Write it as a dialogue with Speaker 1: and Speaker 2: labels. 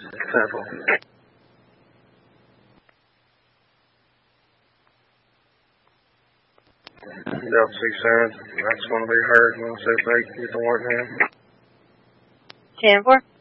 Speaker 1: Sample. Delta 6-7, that's going to be heard. We'll see if they get the work done.
Speaker 2: 10-4.